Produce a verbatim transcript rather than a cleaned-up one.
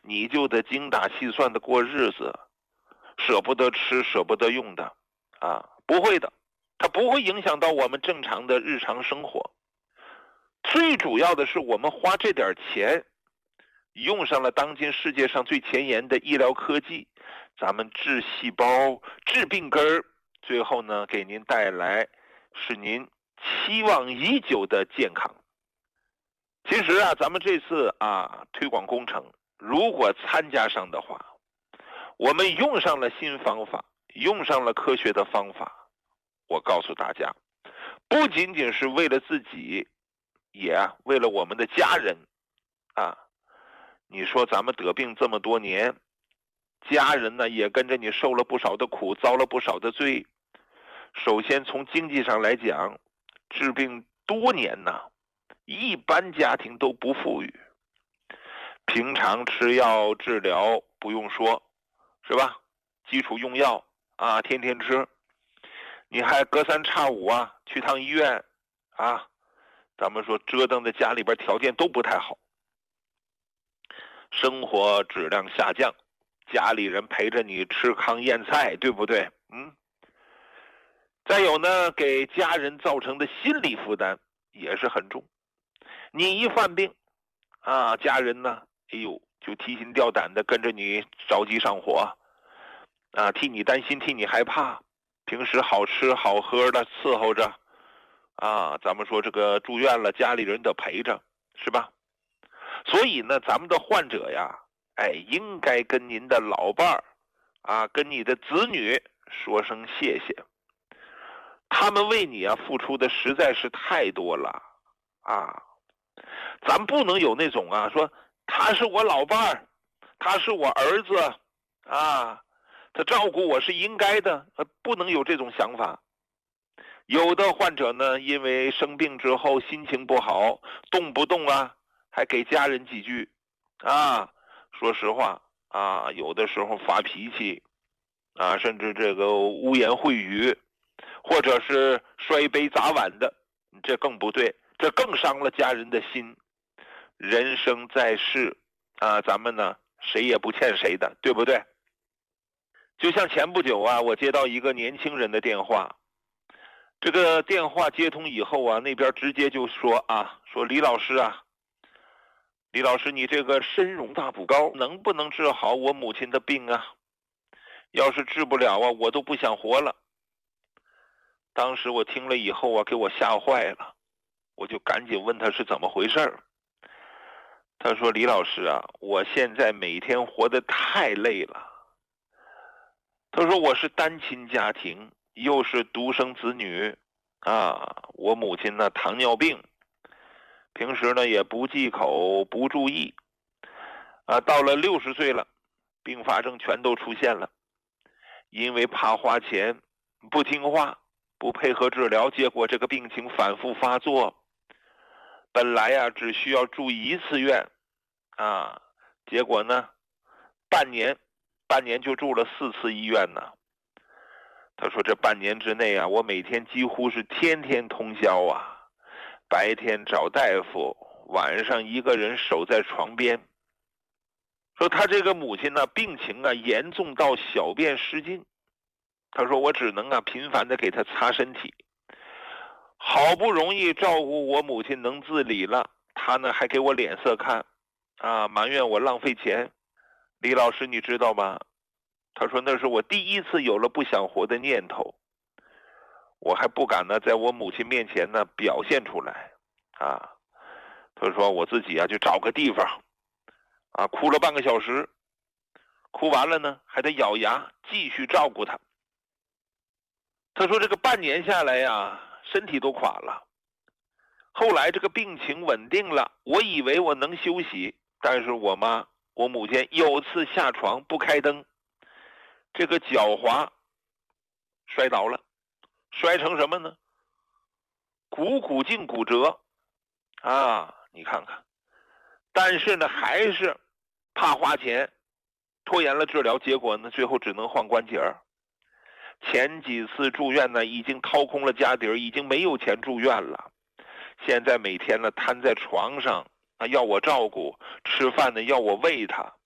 你就得精打细算的过日子，舍不得吃舍不得用的啊，不会的，它不会影响到我们正常的日常生活。最主要的是我们花这点钱用上了当今世界上最前沿的医疗科技，咱们治细胞治病根儿，最后呢给您带来是您期望已久的健康。其实啊，咱们这次啊推广工程如果参加上的话，我们用上了新方法，用上了科学的方法，我告诉大家，不仅仅是为了自己，也啊为了我们的家人啊。你说咱们得病这么多年，家人呢也跟着你受了不少的苦，遭了不少的罪。首先从经济上来讲，治病多年呢，一般家庭都不富裕，平常吃药治疗不用说，是吧？基础用药啊，天天吃，你还隔三差五啊去趟医院啊，咱们说折腾的家里边条件都不太好，生活质量下降，家里人陪着你吃糠咽菜，对不对？嗯。再有呢，给家人造成的心理负担也是很重。你一犯病啊，家人呢，哎呦，就提心吊胆的跟着你着急上火啊，替你担心，替你害怕。平时好吃好喝的伺候着啊，咱们说这个住院了，家里人得陪着，是吧？所以呢，咱们的患者呀，哎，应该跟您的老伴儿啊，跟你的子女说声谢谢。他们为你啊付出的实在是太多了啊！咱不能有那种啊说他是我老伴儿，他是我儿子啊，他照顾我是应该的，不能有这种想法。有的患者呢，因为生病之后心情不好，动不动啊还给家人几句啊，说实话啊，有的时候发脾气啊，甚至这个污言秽语，或者是摔杯砸碗的，这更不对，这更伤了家人的心。人生在世啊，咱们呢谁也不欠谁的，对不对？就像前不久啊，我接到一个年轻人的电话，这个电话接通以后啊，那边直接就说啊，说李老师啊，李老师你这个身荣大补膏能不能治好我母亲的病啊？要是治不了啊，我都不想活了。当时我听了以后啊，给我吓坏了，我就赶紧问他是怎么回事儿。他说李老师啊，我现在每天活得太累了。他说我是单亲家庭，又是独生子女啊，我母亲呢糖尿病，平时呢也不忌口不注意啊，到了六十岁了，并发症全都出现了。因为怕花钱，不听话，不配合治疗，结果这个病情反复发作。本来呀、啊、只需要住一次院啊，结果呢半年半年就住了四次医院呢。他说这半年之内啊，我每天几乎是天天通宵啊，白天找大夫，晚上一个人守在床边。说他这个母亲呢病情啊严重到小便失禁，他说我只能啊频繁的给他擦身体，好不容易照顾我母亲能自理了，他呢还给我脸色看啊，埋怨我浪费钱。李老师你知道吗？他说那是我第一次有了不想活的念头，我还不敢呢在我母亲面前呢表现出来啊。他说我自己啊就找个地方啊哭了半个小时，哭完了呢还得咬牙继续照顾他。他说这个半年下来呀，身体都垮了。后来这个病情稳定了，我以为我能休息，但是我妈我母亲有次下床不开灯，这个脚滑摔倒了，摔成什么呢？股骨胫骨折啊，你看看。但是呢还是怕花钱，拖延了治疗，结果呢最后只能换关节儿。前几次住院呢已经掏空了家底儿，已经没有钱住院了。现在每天呢瘫在床上啊，要我照顾，吃饭呢要我喂他